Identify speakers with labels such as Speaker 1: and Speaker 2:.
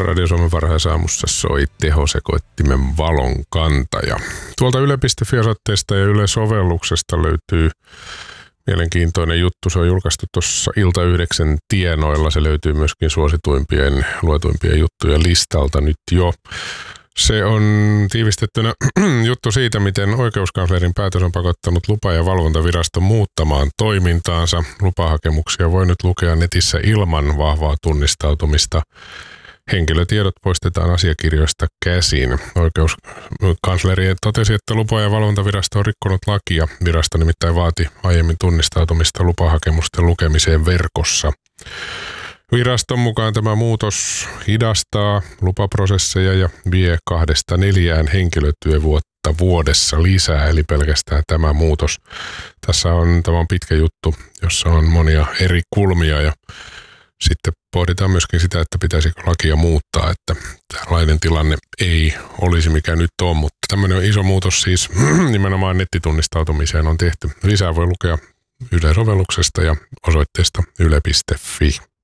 Speaker 1: Radio Suomen varhaisaamussa soi tehosekoittimen valonkantaja. Tuolta yle.fi-osoitteesta ja Yle-sovelluksesta löytyy mielenkiintoinen juttu. Se on julkaistu tuossa Ilta 9 tienoilla. Se löytyy myöskin suosituimpien, luetuimpien juttujen listalta nyt jo. Se on tiivistettynä juttu siitä, miten oikeuskanslerin päätös on pakottanut lupa- ja valvontaviraston muuttamaan toimintaansa. Lupahakemuksia voi nyt lukea netissä ilman vahvaa tunnistautumista. Henkilötiedot poistetaan asiakirjoista käsin. Oikeuskansleri totesi, että lupa- ja valvontavirasto on rikkonut lakia. Virasto nimittäin vaati aiemmin tunnistautumista lupahakemusten lukemiseen verkossa. Viraston mukaan tämä muutos hidastaa lupaprosesseja ja vie 2-4 henkilötyövuotta vuodessa lisää, eli pelkästään tämä muutos. Tämä on pitkä juttu, jossa on monia eri kulmia ja sitten pohditaan myöskin sitä, että pitäisikö lakia muuttaa, että tällainen tilanne ei olisi mikä nyt on, mutta tämmöinen iso muutos siis nimenomaan nettitunnistautumiseen on tehty. Lisää voi lukea Yle-sovelluksesta ja osoitteesta yle.fi.